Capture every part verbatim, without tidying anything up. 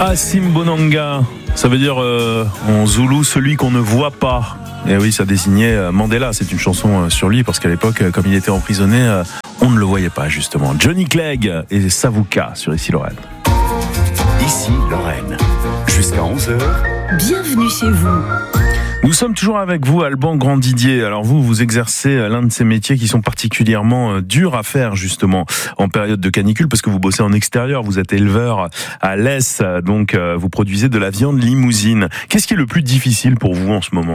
Asimbonanga, ça veut dire euh, en zoulou celui qu'on ne voit pas. Et oui, ça désignait Mandela. C'est une chanson sur lui parce qu'à l'époque, comme il était emprisonné, on ne le voyait pas justement. Johnny Clegg et Savuka sur Ici Lorraine. Ici Lorraine, jusqu'à onze heures. Bienvenue chez vous. Nous sommes toujours avec vous, Alban Grandidier. Alors vous, vous exercez l'un de ces métiers qui sont particulièrement durs à faire justement en période de canicule parce que vous bossez en extérieur, vous êtes éleveur à l'Est, donc vous produisez de la viande limousine. Qu'est-ce qui est le plus difficile pour vous en ce moment ?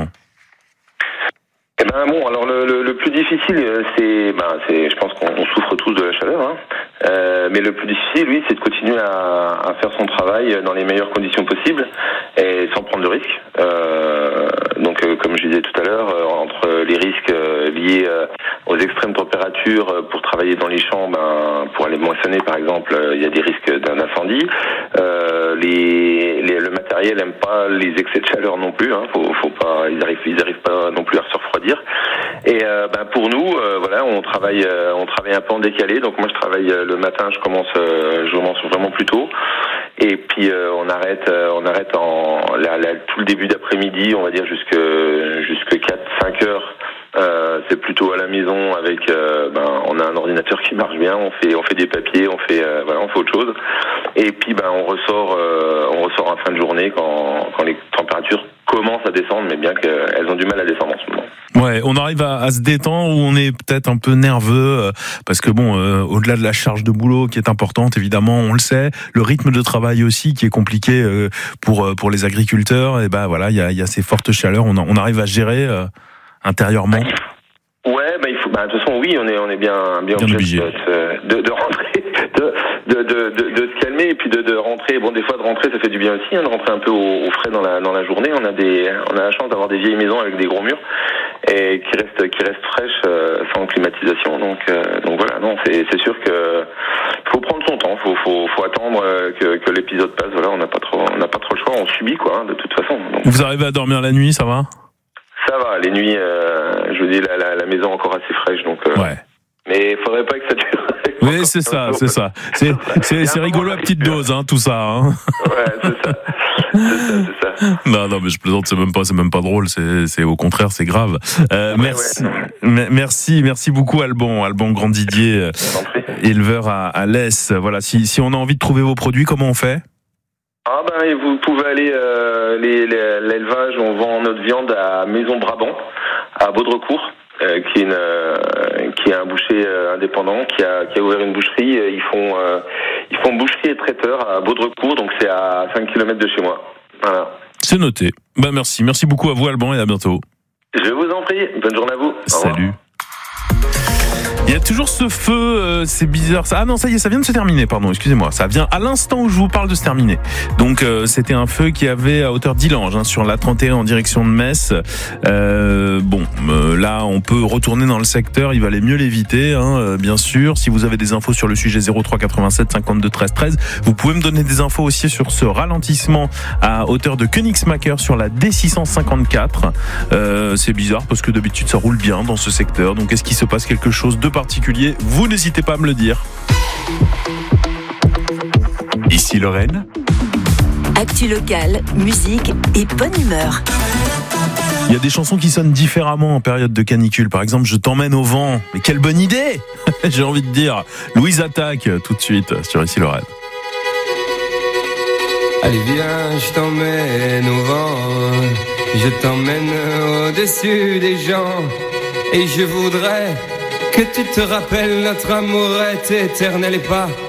Eh ben bon, alors le, le, le plus difficile, c'est, ben c'est, je pense qu'on on souffre tous de la chaleur, hein. Euh, mais le plus difficile, oui, c'est de continuer à, à faire son travail dans les meilleures conditions possibles et sans prendre de risques. Euh, donc, euh, comme je disais tout à l'heure, euh, entre les risques euh, liés euh, aux extrêmes températures euh, pour travailler dans les champs, ben pour aller moissonner par exemple, euh, il y a des risques d'un incendie. Euh, les, les, le matériel n'aime pas les excès de chaleur non plus. Hein, faut, faut pas, ils arrivent, ils arrivent pas non plus à se refroidir. Et euh, ben pour nous, euh, voilà, on travaille, euh, on travaille un peu en décalé. Donc moi, je travaille euh, le matin, je commence, euh, je commence vraiment plus tôt. Et puis euh, on arrête, euh, on arrête en la, la, tout le début d'après-midi, on va dire jusque jusque quatre cinq heures. Euh, c'est plutôt à la maison avec, euh, ben, on a un ordinateur qui marche bien, on fait, on fait des papiers, on fait, euh, voilà, on fait autre chose. Et puis, ben, on ressort, euh, on ressort en fin de journée quand, quand les températures commencent à descendre, mais bien qu'elles ont du mal à descendre en ce moment. Ouais, on arrive à, à se détendre ou on est peut-être un peu nerveux euh, parce que bon, euh, au-delà de la charge de boulot qui est importante, évidemment, on le sait, le rythme de travail aussi qui est compliqué euh, pour pour les agriculteurs. Et ben voilà, il y a, il y a ces fortes chaleurs, on, on arrive à gérer. Euh, intérieurement. Ouais, bah il faut. Bah de toute façon, oui, on est on est bien bien, bien obligé de, de, de rentrer, de de, de de de se calmer et puis de de rentrer. Bon, des fois de rentrer, ça fait du bien aussi, hein, de rentrer un peu au, au frais dans la dans la journée. On a des on a la chance d'avoir des vieilles maisons avec des gros murs et qui restent qui restent fraîches euh, sans climatisation. Donc euh, donc voilà, non, c'est c'est sûr que faut prendre son temps, faut faut faut attendre que que l'épisode passe. Voilà, on n'a pas trop on n'a pas trop le choix, on subit quoi, hein, de toute façon. Donc, vous arrivez à dormir la nuit, ça va ? Ça va, les nuits, euh, je vous dis, la, la, la maison est encore assez fraîche, donc. Euh, ouais. Mais il faudrait pas que ça dure. Oui, c'est ça, c'est ça. C'est, c'est, c'est rigolo à petite dose, hein, tout ça. Hein. Ouais, c'est ça. C'est ça, c'est ça. Non, non, mais je plaisante, c'est même pas, c'est même pas drôle. C'est, c'est au contraire, c'est grave. Euh, ouais, merci, ouais. merci, merci beaucoup, Alban, Alban Grandidier, éleveur à, à l'Est. Voilà, si, si on a envie de trouver vos produits, comment on fait ? Ah ben vous pouvez aller euh, les, les, l'élevage, on vend notre viande à Maison Brabant, à Baudrecourt, euh, qui est une, euh, qui est un boucher euh, indépendant, qui a qui a ouvert une boucherie. Ils font euh, ils font boucherie et traiteur à Baudrecourt, donc c'est à cinq kilomètres de chez moi. Voilà. C'est noté. Ben merci, merci beaucoup à vous, Alban, et à bientôt. Je vous en prie. Bonne journée à vous. Salut. Il y a toujours ce feu, euh, c'est bizarre. Ça, ah non, ça y est, ça vient de se terminer, pardon, excusez-moi. Ça vient à l'instant où je vous parle de se terminer. Donc, euh, c'était un feu qui avait à hauteur d'Illange, hein, sur la trente et un en direction de Metz. Euh, bon, euh, là, on peut retourner dans le secteur, il valait mieux l'éviter, hein, euh, bien sûr. Si vous avez des infos sur le sujet zéro trois quatre-vingt-sept cinquante-deux treize treize, vous pouvez me donner des infos aussi sur ce ralentissement à hauteur de Königsmacker sur la D six cent cinquante-quatre. Euh, c'est bizarre parce que d'habitude, ça roule bien dans ce secteur. Donc, est-ce qu'il se passe quelque chose de particulier? Vous n'hésitez pas à me le dire. Ici Lorraine. Actu locale, musique et bonne humeur. Il y a des chansons qui sonnent différemment en période de canicule. Par exemple, Je t'emmène au vent. Mais quelle bonne idée! J'ai envie de dire. Louise Attaque, tout de suite, sur Ici Lorraine. Allez viens, je t'emmène au vent. Je t'emmène au-dessus des gens. Et je voudrais que tu te rappelles, notre amour est éternel et pas